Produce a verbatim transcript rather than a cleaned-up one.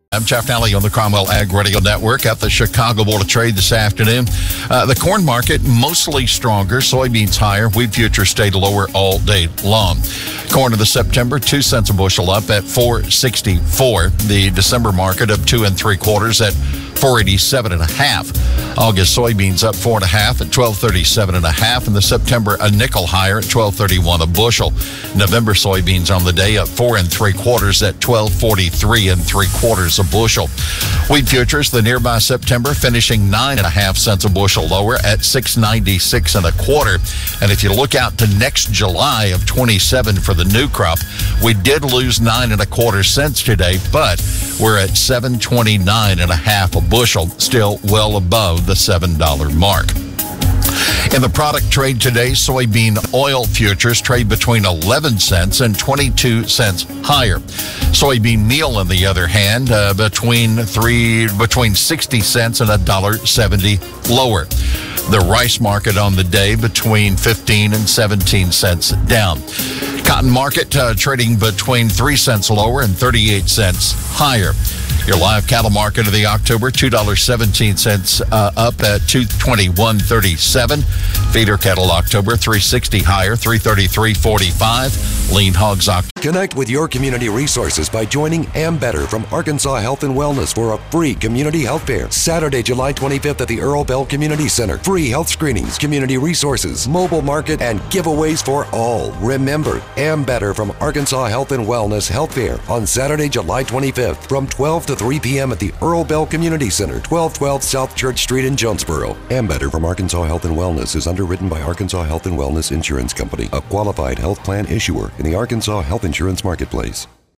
I'm Jeff Nally on the Cromwell Ag Radio Network at the Chicago Board of Trade this afternoon. Uh, the corn market mostly stronger, soybeans higher, wheat futures stayed lower all day long. Corn in the September, two cents a bushel up at four sixty-four. The December market up two and three quarters at four eighty-seven and a half. August soybeans up four and a half at twelve thirty-seven and a half. And the September a nickel higher at twelve thirty-one a bushel. November soybeans on the day up four and three quarters at twelve forty-three and three quarters a bushel. Wheat futures, the nearby September finishing nine and a half cents a bushel lower at six ninety-six and a quarter. And if you look out to next July of twenty-seven for the new crop, we did lose nine and a quarter cents today, but we're at seven twenty-nine and a half a bushel, still well above the seven dollar mark. In the product trade today, soybean oil futures trade between eleven cents and twenty-two cents higher. Soybean meal, on the other hand, uh, between three between sixty cents and one dollar seventy lower. The rice market on the day between fifteen and seventeen cents down. Cotton market uh, trading between three cents lower and thirty-eight cents higher. Your live cattle market of the October, two dollars and seventeen cents uh, up at two twenty-one thirty-seven. Feeder cattle October, three sixty higher, three thirty-three forty-five. Lean hogs October. Connect with your community resources by joining Ambetter from Arkansas Health and Wellness for a free community health fair. Saturday, July twenty-fifth at the Earl Bell Community Center. Free health screenings, community resources, mobile market, and giveaways for all. Remember, Ambetter from Arkansas Health and Wellness Health Fair on Saturday, July twenty-fifth from twelve to three p.m. at the Earl Bell Community Center, twelve twelve South Church Street in Jonesboro. Ambetter from Arkansas Health and Wellness is underwritten by Arkansas Health and Wellness Insurance Company, a qualified health plan issuer in the Arkansas Health Insurance Marketplace.